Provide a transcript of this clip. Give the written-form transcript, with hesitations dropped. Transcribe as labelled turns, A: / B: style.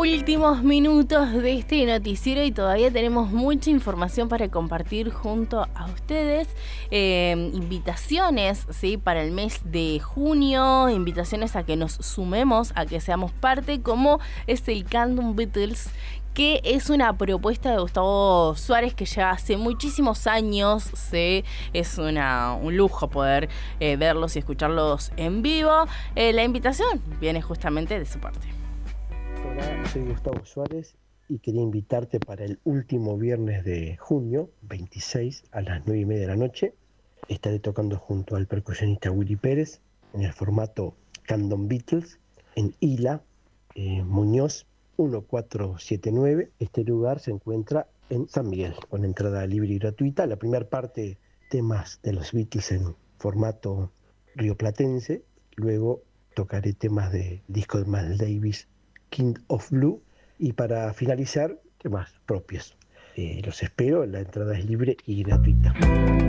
A: últimos minutos de este noticiero y todavía tenemos mucha información para compartir junto a ustedes. Invitaciones, ¿sí?, para el mes de junio, invitaciones a que nos sumemos, a que seamos parte, como es el Candom Beatles, que es una propuesta de Gustavo Suárez que ya hace muchísimos años. Es un lujo poder verlos y escucharlos en vivo. La invitación viene justamente de su parte.
B: Hola, soy Gustavo Suárez y quería invitarte para el último viernes de junio, 26, a las 9:30 de la noche. Estaré tocando junto al percusionista Willy Pérez en el formato Candom Beatles en Isla Muñoz 1479. Este lugar se encuentra en San Miguel, con entrada libre y gratuita. La primera parte, temas de los Beatles en formato rioplatense. Luego tocaré temas de disco de Miles Davis, King of Blue, y para finalizar, temas propios. Los espero, la entrada es libre y gratuita.